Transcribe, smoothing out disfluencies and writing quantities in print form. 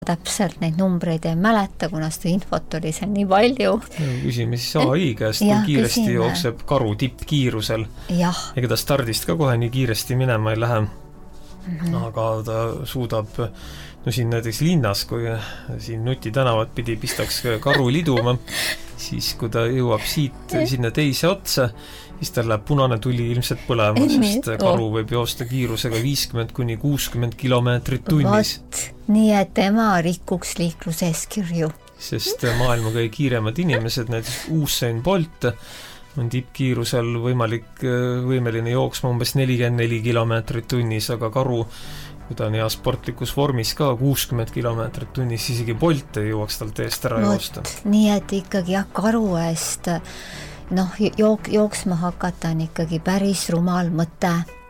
täpselt neid numbreid ei mäleta, kuna seda infot oli seal nii palju. Küsime siis AI käest, kui kiiresti jookseb karu tippkiirusel. Ega ta stardist ka kohe nii kiiresti minema ei lähe. Aga ta suudab, siin näiteks linnas, kui siin Nuti tänavat pidi pistaks karu liduma, siis kui ta jõuab siit sinna teise otsa, siis tal läheb punane tuli ilmselt põlema, sest karu võib joosta kiirusega 50–60 kilomeetrit tunnis. Nii et tema rikuks liikluseeskirju. Sest maailma kõige kiiremad inimesed, näiteks Usain Bolt, on tippkiirusel võimeline jooksma umbes 44 kilomeetrit tunnis, aga karu, kui ta on hea sportlikus vormis ka 60 kilomeetrit tunnis, isegi Bolt ei jõuaks talt eest ära joosta. Nii et ikkagi karu eest jooksma hakata on ikkagi päris rumal mõte.